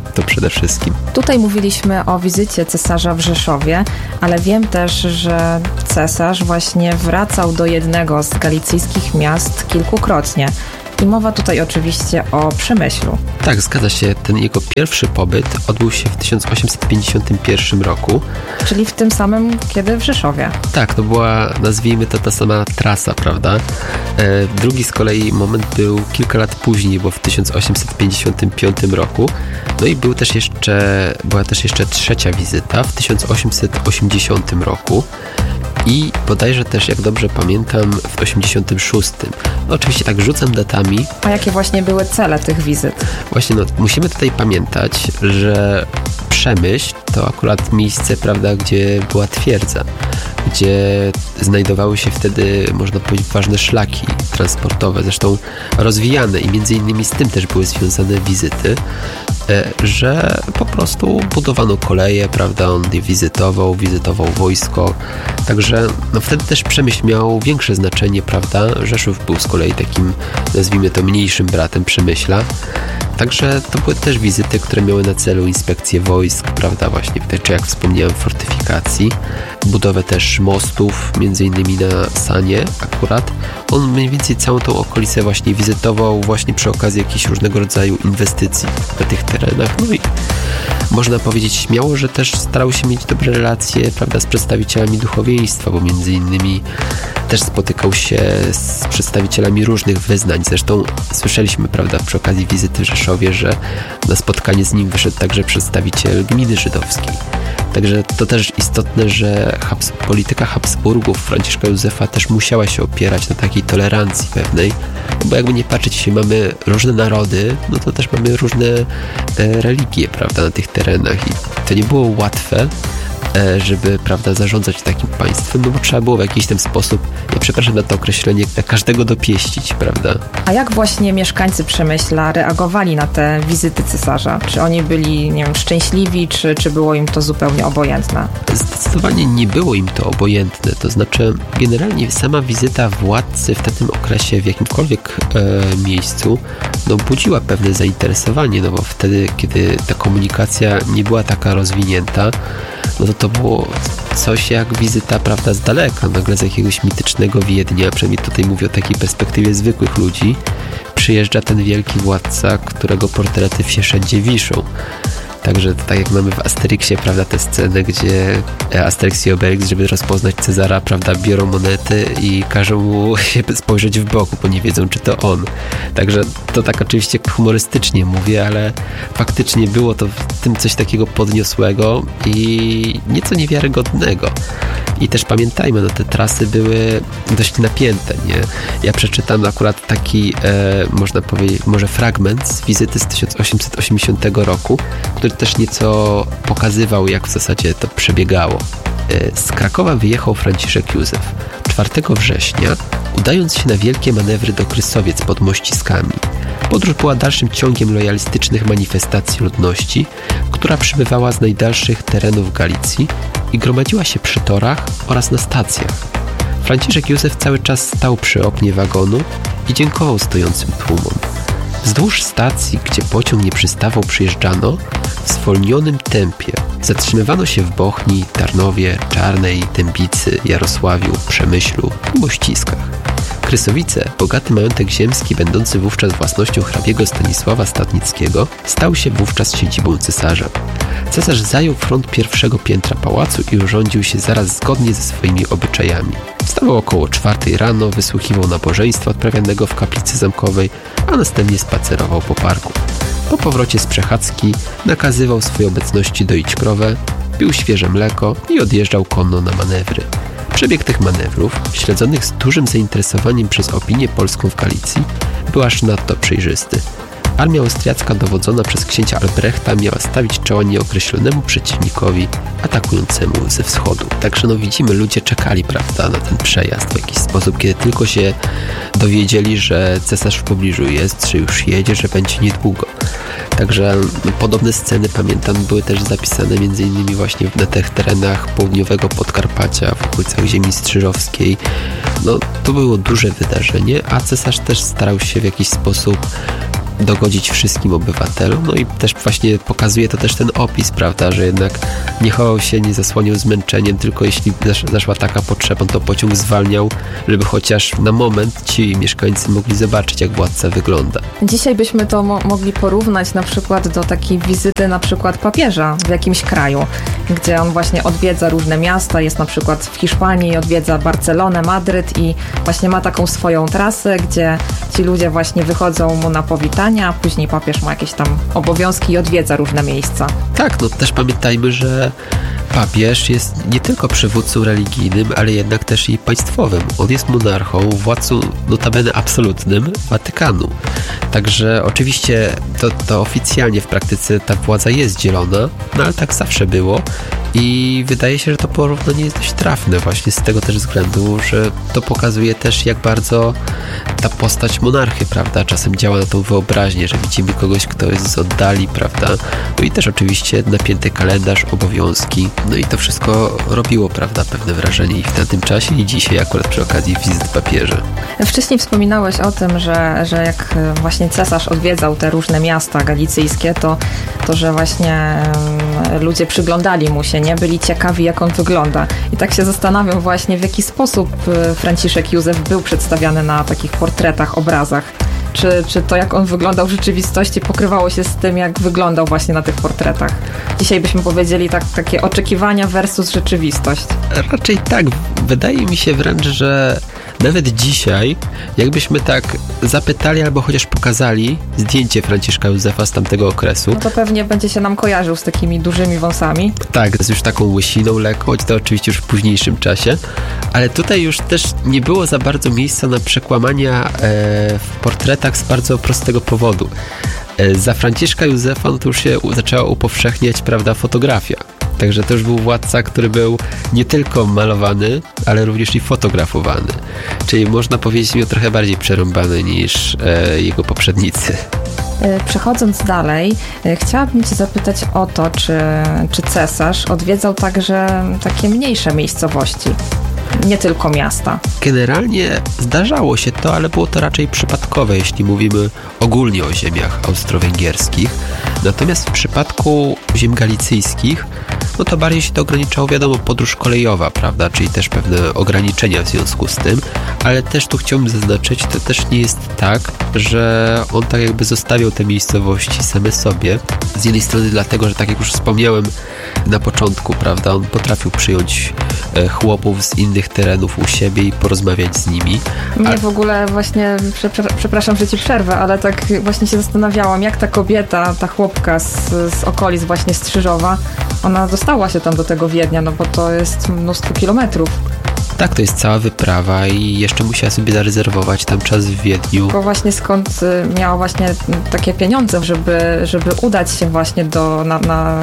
to przede wszystkim. Tutaj mówiliśmy o wizycie cesarza w Rzeszowie, ale wiem też, że cesarz właśnie wracał do jednego z galicyjskich miast kilkukrotnie. I mowa tutaj oczywiście o Przemyślu. Tak, zgadza się. Ten jego pierwszy pobyt odbył się w tysiąc osiemset pięćdziesiątym pierwszym roku. Czyli w tym samym, kiedy w Rzeszowie. Tak, to była, nazwijmy to, ta sama trasa, prawda? E, drugi z kolei moment był kilka lat później, bo w tysiąc osiemset pięćdziesiątym piątym roku. No i był też jeszcze, była też jeszcze trzecia wizyta w tysiąc osiemset osiemdziesiątym roku. I bodajże też, jak dobrze pamiętam, w osiemdziesiątym szóstym. No, oczywiście tak rzucam datami. A jakie właśnie były cele tych wizyt? Właśnie, no, musimy tutaj pamiętać, że Przemyśl to akurat miejsce, prawda, gdzie była twierdza, gdzie znajdowały się wtedy, można powiedzieć, ważne szlaki transportowe, zresztą rozwijane i między innymi z tym też były związane wizyty, że po prostu budowano koleje, prawda, on je wizytował, wizytował wojsko, także no wtedy też Przemyśl miał większe znaczenie, prawda, Rzeszów był z kolei takim, nazwijmy to, mniejszym bratem Przemyśla, także to były też wizyty, które miały na celu inspekcję wojsk, prawda, właśnie, czy jak wspomniałem, fortyfikacji, budowę też mostów, między innymi na Sanie akurat. On mniej więcej całą tą okolicę właśnie wizytował właśnie przy okazji jakichś różnego rodzaju inwestycji na tych terenach. No i można powiedzieć śmiało, że też starał się mieć dobre relacje, prawda, z przedstawicielami duchowieństwa, bo między innymi też spotykał się z przedstawicielami różnych wyznań. Zresztą słyszeliśmy, prawda, przy okazji wizyty w Rzeszowie, że na spotkanie z nim wyszedł także przedstawiciel gminy żydowskiej. Także to też istotne, że Habs- polityka Habsburgów, Franciszka Józefa też musiała się opierać na takiej tolerancji pewnej, bo jakby nie patrzeć, jeśli mamy różne narody, no to też mamy różne e, religie, prawda, na tych terenach i to nie było łatwe, e, żeby, prawda, zarządzać takim państwem, no bo trzeba było w jakiś ten sposób, ja przepraszam na to określenie, każdego dopieścić, prawda. A jak właśnie mieszkańcy Przemyśla reagowali na te wizyty cesarza? Czy oni byli, nie wiem, szczęśliwi, czy, czy było im to zupełnie obojętne? Zdecydowanie nie było im to obojętne, to znaczy generalnie sama wizyta władcy w tym okresie w jakimkolwiek e, miejscu no, budziła pewne zainteresowanie, no bo wtedy, kiedy ta komunikacja nie była taka rozwinięta, no to to było coś jak wizyta, prawda, z daleka, nagle z jakiegoś mitycznego Wiednia, przynajmniej tutaj mówię o takiej perspektywie zwykłych ludzi, przyjeżdża ten wielki władca, którego portrety wszędzie wiszą. Także tak jak mamy w Asterixie, prawda, tę scenę, gdzie Asterix i Obelix, żeby rozpoznać Cezara, prawda, biorą monety i każą mu się spojrzeć w bok, bo nie wiedzą, czy to on. Także to tak oczywiście humorystycznie mówię, ale faktycznie było to w tym coś takiego podniosłego i nieco niewiarygodnego. I też pamiętajmy, no te trasy były dość napięte, nie? Ja przeczytam akurat taki, e, można powiedzieć, może fragment z wizyty z tysiąc osiemset osiemdziesiątego roku, który też nieco pokazywał, jak w zasadzie to przebiegało. E, z Krakowa wyjechał Franciszek Józef czwartego września, udając się na wielkie manewry do Krysowiec pod Mościskami. Podróż była dalszym ciągiem lojalistycznych manifestacji ludności, która przybywała z najdalszych terenów Galicji i gromadziła się przy torach oraz na stacjach. Franciszek Józef cały czas stał przy oknie wagonu i dziękował stojącym tłumom. Wzdłuż stacji, gdzie pociąg nie przystawał, przyjeżdżano w zwolnionym tempie. Zatrzymywano się w Bochni, Tarnowie, Czarnej, Dębicy, Jarosławiu, Przemyślu i Mościskach. Krysowice, bogaty majątek ziemski, będący wówczas własnością hrabiego Stanisława Stadnickiego, stał się wówczas siedzibą cesarza. Cesarz zajął front pierwszego piętra pałacu i urządził się zaraz zgodnie ze swoimi obyczajami. Wstawał około czwartej rano, wysłuchiwał nabożeństwa odprawianego w kaplicy zamkowej, a następnie spacerował po parku. Po powrocie z przechadzki nakazywał swojej obecności doić krowę, pił świeże mleko i odjeżdżał konno na manewry. Przebieg tych manewrów, śledzonych z dużym zainteresowaniem przez opinię polską w Galicji, był aż nadto przejrzysty. Armia austriacka dowodzona przez księcia Albrechta miała stawić czoła nieokreślonemu przeciwnikowi atakującemu ze wschodu. Także no widzimy, ludzie czekali, prawda, na ten przejazd w jakiś sposób, kiedy tylko się dowiedzieli, że cesarz w pobliżu jest, że już jedzie, że będzie niedługo. Także no, podobne sceny, pamiętam, były też zapisane między innymi właśnie na tych terenach południowego Podkarpacia, w okolicach ziemi strzyżowskiej. No, to było duże wydarzenie, a cesarz też starał się w jakiś sposób dogodzić wszystkim obywatelom, no i też właśnie pokazuje to też ten opis, prawda, że jednak nie chował się, nie zasłaniał zmęczeniem, tylko jeśli zaszła taka potrzeba, to pociąg zwalniał, żeby chociaż na moment ci mieszkańcy mogli zobaczyć, jak władca wygląda. Dzisiaj byśmy to mo- mogli porównać na przykład do takiej wizyty na przykład papieża w jakimś kraju, gdzie on właśnie odwiedza różne miasta, jest na przykład w Hiszpanii, odwiedza Barcelonę, Madryt i właśnie ma taką swoją trasę, gdzie ci ludzie właśnie wychodzą mu na powitania, a później papież ma jakieś tam obowiązki i odwiedza różne miejsca. Tak, no też pamiętajmy, że papież jest nie tylko przywódcą religijnym, ale jednak też i państwowym. On jest monarchą, władcą notabene absolutnym Watykanu. Także oczywiście to, to oficjalnie w praktyce ta władza jest dzielona, no ale tak zawsze było i wydaje się, że to porównanie jest dość trafne właśnie z tego też względu, że to pokazuje też, jak bardzo ta postać monarchy, prawda, czasem działa na tą wyobraźnię, że widzimy kogoś, kto jest z oddali, prawda, no i też oczywiście napięty kalendarz, obowiązki, no i to wszystko robiło, prawda, pewne wrażenie i w tamtym czasie i dzisiaj akurat przy okazji wizyt papieża. Wcześniej wspominałeś o tym, że, że jak właśnie cesarz odwiedzał te różne miasta galicyjskie, to, to że właśnie um, ludzie przyglądali mu się, nie? Byli ciekawi, jak on wygląda. I tak się zastanawiam właśnie, w jaki sposób Franciszek Józef był przedstawiany na takich portretach, obrazach. Czy, czy to, jak on wyglądał w rzeczywistości, pokrywało się z tym, jak wyglądał właśnie na tych portretach? Dzisiaj byśmy powiedzieli tak, takie oczekiwania versus rzeczywistość. Raczej tak. Wydaje mi się wręcz, że nawet dzisiaj, jakbyśmy tak zapytali albo chociaż pokazali zdjęcie Franciszka Józefa z tamtego okresu. No to pewnie będzie się nam kojarzył z takimi dużymi wąsami. Tak, z już taką łysiną lekką, to oczywiście już w późniejszym czasie, ale tutaj już też nie było za bardzo miejsca na przekłamania e, w portretach z bardzo prostego powodu. E, za Franciszka Józefa no to już się zaczęła upowszechniać, prawda, fotografia. Także to już był władca, który był nie tylko malowany, ale również i fotografowany. Czyli można powiedzieć, miał trochę bardziej przerąbany niż e, jego poprzednicy. Przechodząc dalej, chciałabym Cię zapytać o to, czy, czy cesarz odwiedzał także takie mniejsze miejscowości, nie tylko miasta. Generalnie zdarzało się to, ale było to raczej przypadkowe, jeśli mówimy ogólnie o ziemiach austro-węgierskich. Natomiast w przypadku ziem galicyjskich, no to bardziej się to ograniczało, wiadomo, podróż kolejowa, prawda, czyli też pewne ograniczenia w związku z tym, ale też tu chciałbym zaznaczyć, to też nie jest tak, że on tak jakby zostawiał te miejscowości same sobie. Z jednej strony dlatego, że tak jak już wspomniałem na początku, prawda, on potrafił przyjąć chłopów z innych terenów u siebie i porozmawiać z nimi. Mnie ale... w ogóle właśnie, przepraszam, że Ci przerwę, ale tak właśnie się zastanawiałam, jak ta kobieta, ta chłopka z, z okolic właśnie Strzyżowa, ona dostała się tam do tego Wiednia, no bo to jest mnóstwo kilometrów. Tak, to jest cała wyprawa i jeszcze musiała sobie zarezerwować tam czas w Wiedniu. Tylko właśnie skąd miała właśnie takie pieniądze, żeby, żeby udać się właśnie do, na, na,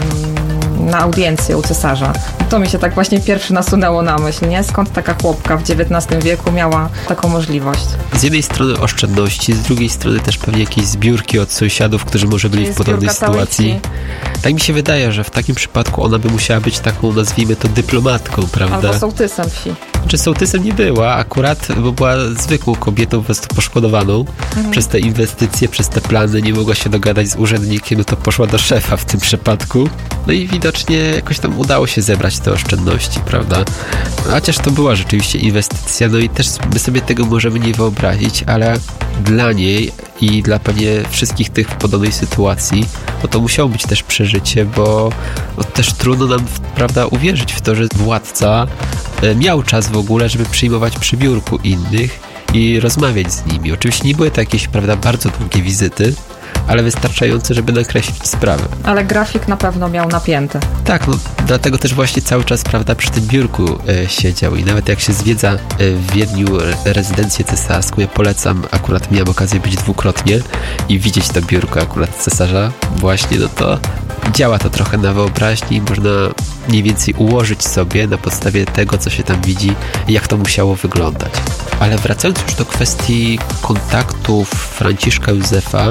na audiencję u cesarza. To mi się tak właśnie pierwszy nasunęło na myśl, nie? Skąd taka chłopka w dziewiętnastym wieku miała taką możliwość? Z jednej strony oszczędności, z drugiej strony też pewnie jakieś zbiórki od sąsiadów, którzy może byli Czyli w podobnej sytuacji. Tak mi się wydaje, że w takim przypadku ona by musiała być taką, nazwijmy to, dyplomatką, prawda? Albo sołtysem wsi. Czy sołtysem nie była akurat, bo była zwykłą kobietą, po prostu poszkodowaną mhm. przez te inwestycje, przez te plany, nie mogła się dogadać z urzędnikiem, no to poszła do szefa w tym przypadku. No i widocznie jakoś tam udało się zebrać te oszczędności, prawda? Chociaż to była rzeczywiście inwestycja, no i też my sobie tego możemy nie wyobrazić, ale dla niej i dla pewnie wszystkich tych w podobnej sytuacji, no to musiało być też przeżycie, bo no też trudno nam, prawda, uwierzyć w to, że władca miał czas w ogóle, żeby przyjmować przy biurku innych i rozmawiać z nimi. Oczywiście nie były to jakieś, prawda, bardzo długie wizyty, ale wystarczające, żeby nakreślić sprawę. Ale grafik na pewno miał napięty. Tak, no dlatego też właśnie cały czas, prawda, przy tym biurku e, siedział i nawet jak się zwiedza e, w Wiedniu rezydencję cesarską, ja polecam, akurat miałem okazję być dwukrotnie i widzieć to biurko akurat cesarza właśnie, no to działa to trochę na wyobraźni, można mniej więcej ułożyć sobie na podstawie tego, co się tam widzi, jak to musiało wyglądać. Ale wracając już do kwestii kontaktów Franciszka Józefa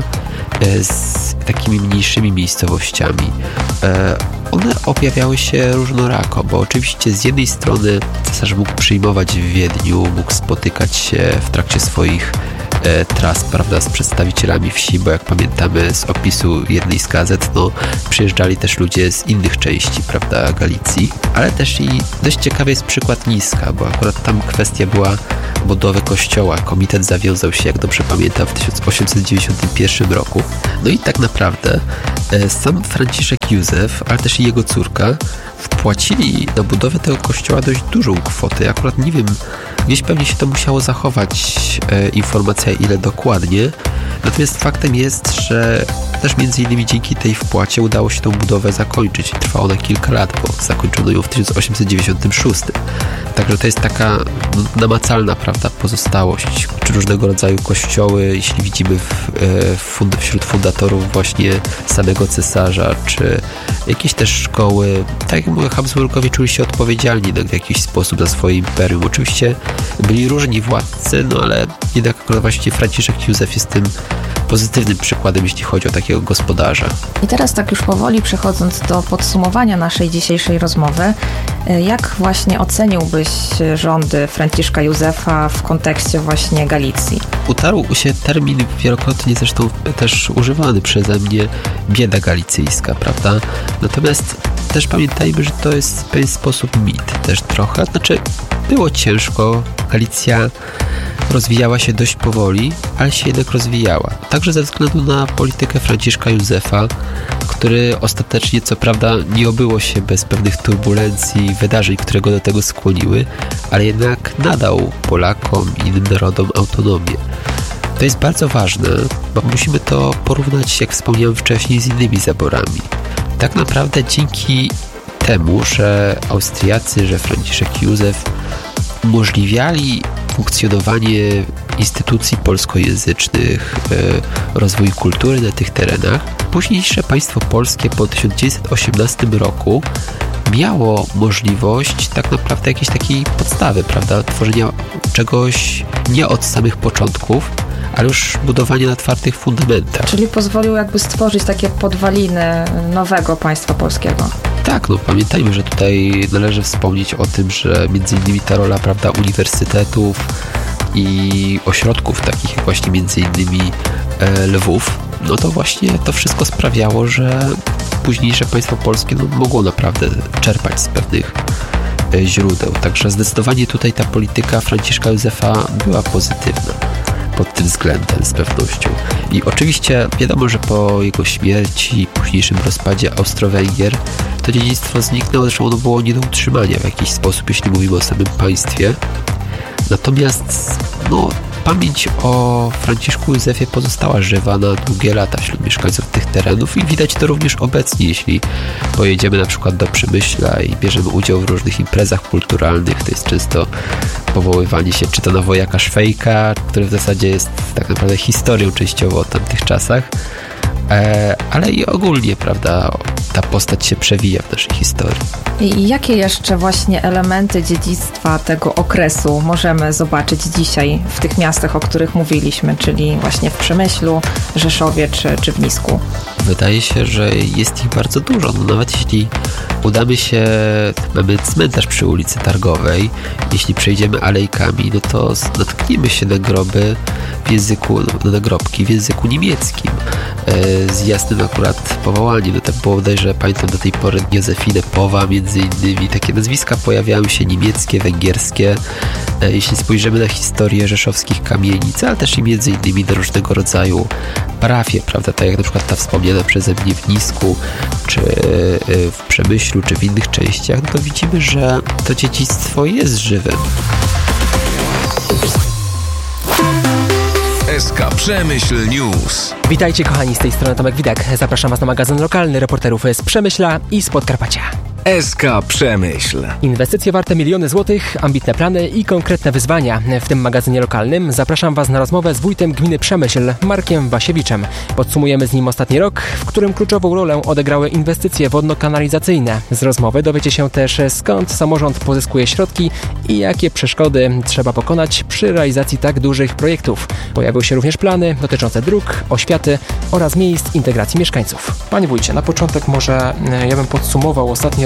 z takimi mniejszymi miejscowościami, one objawiały się różnorako, bo oczywiście z jednej strony cesarz mógł przyjmować w Wiedniu, mógł spotykać się w trakcie swoich e, tras, prawda, z przedstawicielami wsi, bo jak pamiętamy z opisu jednej z gazet, no przyjeżdżali też ludzie z innych części, prawda, Galicji, ale też i dość ciekawy jest przykład Niska, bo akurat tam kwestia była budowy kościoła. Komitet zawiązał się, jak dobrze pamiętam, w tysiąc osiemset dziewięćdziesiątym pierwszym roku. No i tak naprawdę e, sam Franciszek Józef, ale też i jego córka wpłacili na budowę tego kościoła dość dużą kwotę. Akurat nie wiem, gdzieś pewnie się to musiało zachować e, informacja, ile dokładnie. Natomiast faktem jest, że też między innymi dzięki tej wpłacie udało się tą budowę zakończyć. Trwało ona kilka lat, bo zakończono ją w tysiąc osiemset dziewięćdziesiątym szóstym. Także to jest taka namacalna, prawda, pozostałość. Czy różnego rodzaju kościoły, jeśli widzimy w, w, wśród fundatorów właśnie samego cesarza, czy jakieś też szkoły. Tak jak mówię, Habsburgowie czuli się odpowiedzialni w jakiś sposób za swoje imperium. Oczywiście byli różni władcy, no ale jednak akurat właśnie Franciszek Józef jest tym pozytywnym przykładem, jeśli chodzi o takiego gospodarza. I teraz tak już powoli przechodząc do podsumowania naszej dzisiejszej rozmowy, jak właśnie oceniłbyś rządy Franciszka Józefa w kontekście właśnie Galicji? Utarł się termin wielokrotnie zresztą też używany przeze mnie, bieda galicyjska, prawda? Natomiast też pamiętajmy, że to jest w pewien sposób mit też trochę. Znaczy, było ciężko, Galicja rozwijała się dość powoli, ale się jednak rozwijała. Także ze względu na politykę Franciszka Józefa, który ostatecznie, co prawda, nie obyło się bez pewnych turbulencji, wydarzeń, które go do tego skłoniły, ale jednak nadał Polakom i innym narodom autonomię. To jest bardzo ważne, bo musimy to porównać, jak wspomniałem wcześniej, z innymi zaborami. Tak naprawdę dzięki temu, że Austriacy, że Franciszek Józef umożliwiali funkcjonowanie instytucji polskojęzycznych, rozwój kultury na tych terenach, późniejsze państwo polskie po tysiąc dziewięćset osiemnastym roku miało możliwość tak naprawdę jakiejś takiej podstawy, prawda, tworzenia czegoś nie od samych początków, ale już budowanie na twardych fundamentach. Czyli pozwolił jakby stworzyć takie podwaliny nowego państwa polskiego. Tak, no pamiętajmy, że tutaj należy wspomnieć o tym, że między innymi ta rola, prawda, uniwersytetów i ośrodków takich jak właśnie między innymi e, Lwów, no to właśnie to wszystko sprawiało, że późniejsze państwo polskie no, mogło naprawdę czerpać z pewnych e, źródeł. Także zdecydowanie tutaj ta polityka Franciszka Józefa była pozytywna pod tym względem z pewnością. I oczywiście wiadomo, że po jego śmierci i późniejszym rozpadzie Austro-Węgier to dziedzictwo zniknęło, zresztą ono było nie do utrzymania w jakiś sposób, jeśli mówimy o samym państwie. Natomiast no, pamięć o Franciszku Józefie pozostała żywa na długie lata wśród mieszkańców tych terenów i widać to również obecnie, jeśli pojedziemy na przykład do Przemyśla i bierzemy udział w różnych imprezach kulturalnych. To jest często powoływanie się czy to na wojaka Szwejka, który w zasadzie jest tak naprawdę historią częściowo o tamtych czasach, e, ale i ogólnie, prawda, ta postać się przewija w naszej historii. I jakie jeszcze właśnie elementy dziedzictwa tego okresu możemy zobaczyć dzisiaj w tych miastach, o których mówiliśmy, czyli właśnie w Przemyślu, Rzeszowie czy, czy w Nisku? Wydaje się, że jest ich bardzo dużo. No, nawet jeśli udamy się, mamy cmentarz przy ulicy Targowej, jeśli przejdziemy alejkami, no to natkniemy się na groby w języku, no, na nagrobki w języku niemieckim e, z jasnym akurat powołaniem. No tak było bodajże, pamiętam do tej pory Józefinę Powa między innymi. Takie nazwiska pojawiają się niemieckie, węgierskie. E, jeśli spojrzymy na historię rzeszowskich kamienic, ale też i między innymi na różnego rodzaju parafie, prawda, tak jak na przykład ta wspomniana przeze mnie w Nisku, czy w Przemyślu, czy w innych częściach, no to widzimy, że to dziedzictwo jest żywe. S K Przemyśl News. Witajcie kochani, z tej strony Tomek Widek. Zapraszam Was na magazyn lokalny reporterów z Przemyśla i z Podkarpacia. S K Przemyśl. Inwestycje warte miliony złotych, ambitne plany i konkretne wyzwania. W tym magazynie lokalnym zapraszam Was na rozmowę z wójtem gminy Przemyśl, Markiem Wasiewiczem. Podsumujemy z nim ostatni rok, w którym kluczową rolę odegrały inwestycje wodno-kanalizacyjne. Z rozmowy dowiecie się też, skąd samorząd pozyskuje środki i jakie przeszkody trzeba pokonać przy realizacji tak dużych projektów. Pojawią się również plany dotyczące dróg, oświaty oraz miejsc integracji mieszkańców. Panie wójcie, na początek może ja bym podsumował ostatni rok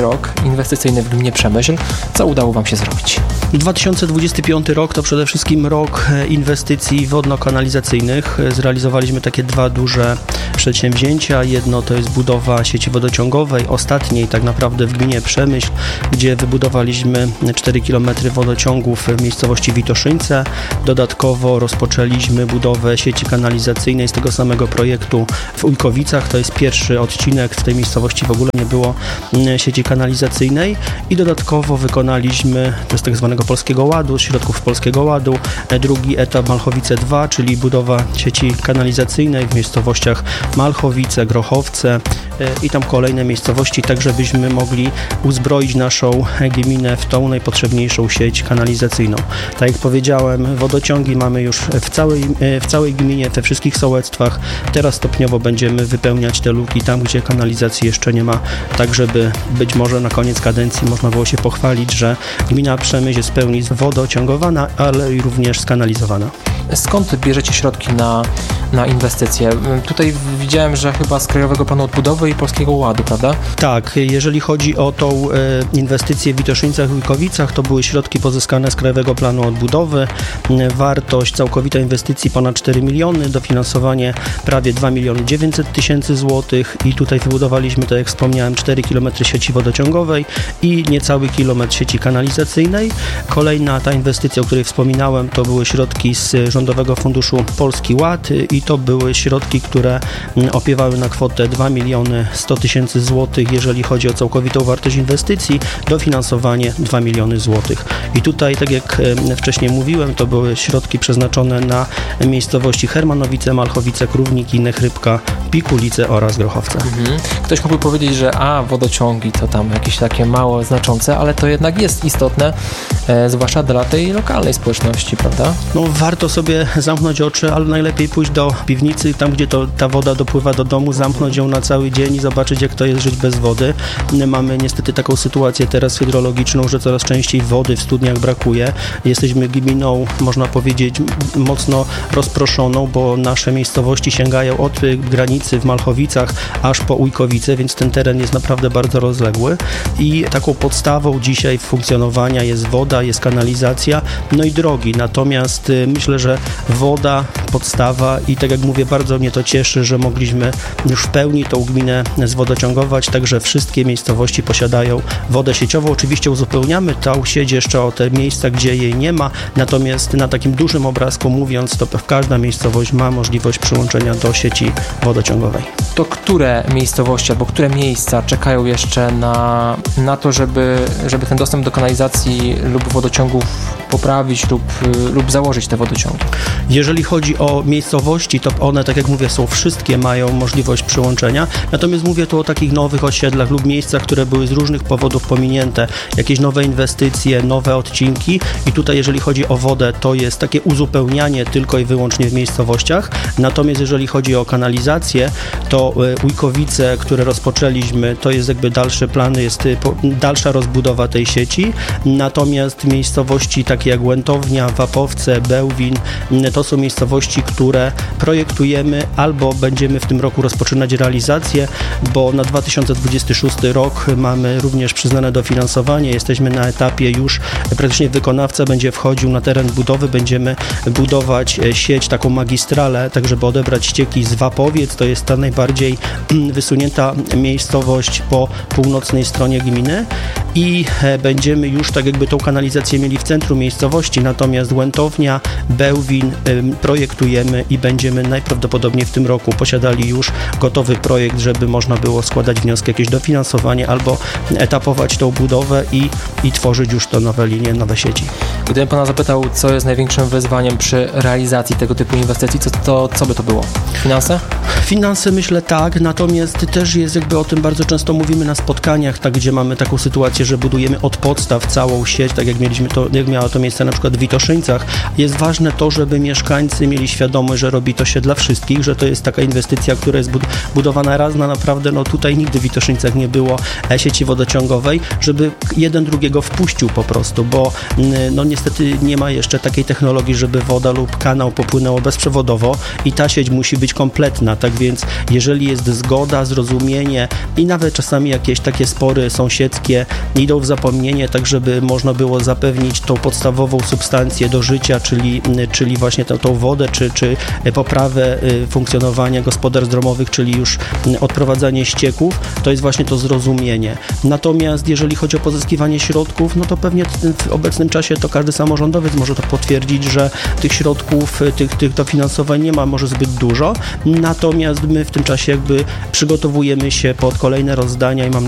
rok inwestycyjny w gminie Przemyśl. Co udało Wam się zrobić? dwa tysiące dwudziesty piąty rok to przede wszystkim rok inwestycji wodno-kanalizacyjnych. Zrealizowaliśmy takie dwa duże przedsięwzięcia. Jedno to jest budowa sieci wodociągowej, ostatniej tak naprawdę w gminie Przemyśl, gdzie wybudowaliśmy cztery kilometry wodociągów w miejscowości Witoszyńce. Dodatkowo rozpoczęliśmy budowę sieci kanalizacyjnej z tego samego projektu w Ujkowicach. To jest pierwszy odcinek, w tej miejscowości w ogóle nie było sieci kanalizacyjnej i dodatkowo wykonaliśmy, to jest tak zwanego Polskiego Ładu, z środków Polskiego Ładu, drugi etap Malchowice dwa, czyli budowa sieci kanalizacyjnej w miejscowościach Malchowice, Grochowce i tam kolejne miejscowości, tak żebyśmy mogli uzbroić naszą gminę w tą najpotrzebniejszą sieć kanalizacyjną. Tak jak powiedziałem, wodociągi mamy już w całej, w całej gminie, we wszystkich sołectwach. Teraz stopniowo będziemy wypełniać te luki tam, gdzie kanalizacji jeszcze nie ma, tak żeby być może na koniec kadencji można było się pochwalić, że gmina Przemyśl jest w pełni wodociągowana, ale i również skanalizowana. Skąd bierzecie środki na, na inwestycje? Tutaj widziałem, że chyba z Krajowego Planu Odbudowy i Polskiego Ładu, prawda? Tak, jeżeli chodzi o tą e, inwestycję w Witoszyńcach i Ujkowicach, to były środki pozyskane z Krajowego Planu Odbudowy. Wartość całkowita inwestycji ponad cztery miliony, dofinansowanie prawie dwa miliony dziewięćset tysięcy złotych i tutaj wybudowaliśmy, tak jak wspomniałem, cztery kilometry sieci wodociągowej i niecały kilometr sieci kanalizacyjnej. Kolejna ta inwestycja, o której wspominałem, to były środki z Rządowego Funduszu Polski Ład i to były środki, które opiewały na kwotę dwa miliony sto tysięcy złotych, jeżeli chodzi o całkowitą wartość inwestycji, dofinansowanie dwa miliony złotych. I tutaj, tak jak wcześniej mówiłem, to były środki przeznaczone na miejscowości Hermanowice, Malchowice, Krówniki, Nechrybka, Pikulice oraz Grochowce. Mhm. Ktoś mógłby powiedzieć, że a, wodociągi to tam jakieś takie mało znaczące, ale to jednak jest istotne, e, zwłaszcza dla tej lokalnej społeczności, prawda? No warto sobie zamknąć oczy, ale najlepiej pójść do piwnicy, tam gdzie to, ta woda dopływa do domu, zamknąć ją na cały dzień i zobaczyć, jak to jest żyć bez wody. Mamy niestety taką sytuację teraz hydrologiczną, że coraz częściej wody w studniach brakuje. Jesteśmy gminą, można powiedzieć, mocno rozproszoną, bo nasze miejscowości sięgają od granicy w Malchowicach aż po Ujkowice, więc ten teren jest naprawdę bardzo rozległy i taką podstawą dzisiaj funkcjonowania jest woda, jest kanalizacja, no i drogi. Natomiast myślę, że woda, podstawa i tak jak mówię, bardzo mnie to cieszy, że mogliśmy już w pełni tą gminę zwodociągować, także wszystkie miejscowości posiadają wodę sieciową. Oczywiście uzupełniamy tą sieć jeszcze o te miejsca, gdzie jej nie ma, natomiast na takim dużym obrazku mówiąc, to każda miejscowość ma możliwość przyłączenia do sieci wodociągowej. To które miejscowości albo które miejsca czekają jeszcze na, na to, żeby, żeby ten dostęp do kanalizacji lub wodociągów poprawić lub, lub założyć te wodociągi? Jeżeli chodzi o miejscowości, to one, tak jak mówię, są wszystkie, mają możliwość przyłączenia, natomiast mówię tu o takich nowych osiedlach lub miejscach, które były z różnych powodów pominięte, jakieś nowe inwestycje, nowe odcinki i tutaj jeżeli chodzi o wodę, to jest takie uzupełnianie tylko i wyłącznie w miejscowościach, natomiast jeżeli chodzi o kanalizację, to Ujkowice, które rozpoczęliśmy, to jest jakby dalsze plany, jest dalsza rozbudowa tej sieci, natomiast miejscowości takie jak Łętownia, Wapowce, Bełwin, to są miejscowości, które projektujemy albo będziemy w tym roku rozpoczynać realizację, bo na dwa tysiące dwudziesty szósty rok mamy również przyznane dofinansowanie, jesteśmy na etapie już, praktycznie wykonawca będzie wchodził na teren budowy, będziemy budować sieć, taką magistralę, tak żeby odebrać ścieki z Wapowiec, to jest ta najbardziej wysunięta miejscowość po północnej stronie gminy i będziemy już tak jakby tą kanalizację mieli w centrum miejscowości, natomiast Łętownia, Bełwin projektujemy i będziemy najprawdopodobniej w tym roku posiadali już gotowy projekt, żeby można było składać wnioski jakieś dofinansowanie albo etapować tą budowę i, i tworzyć już to nowe linie, nowe sieci. Gdybym pana zapytał, co jest największym wyzwaniem przy realizacji tego typu inwestycji, to, to co by to było? Finanse? Finanse myślę tak, natomiast też jest jakby o tym bardzo często mówimy na spotkaniach, tak, gdzie mamy taką sytuację sytuację, że budujemy od podstaw całą sieć, tak jak mieliśmy to, jak miało to miejsce na przykład w Witoszyńcach. Jest ważne to, żeby mieszkańcy mieli świadomość, że robi to się dla wszystkich, że to jest taka inwestycja, która jest budowana raz na naprawdę, no tutaj nigdy w Witoszyńcach nie było sieci wodociągowej, żeby jeden drugiego wpuścił po prostu, bo no niestety nie ma jeszcze takiej technologii, żeby woda lub kanał popłynęło bezprzewodowo i ta sieć musi być kompletna, tak więc jeżeli jest zgoda, zrozumienie i nawet czasami jakieś takie spory sąsiedzkie idą w zapomnienie, tak żeby można było zapewnić tą podstawową substancję do życia, czyli, czyli właśnie tą, tą wodę, czy, czy poprawę funkcjonowania gospodarstw domowych, czyli już odprowadzanie ścieków, to jest właśnie to zrozumienie. Natomiast jeżeli chodzi o pozyskiwanie środków, no to pewnie w obecnym czasie to każdy samorządowiec może to potwierdzić, że tych środków, tych, tych dofinansowań nie ma może zbyt dużo, natomiast my w tym czasie jakby przygotowujemy się pod kolejne rozdania i mam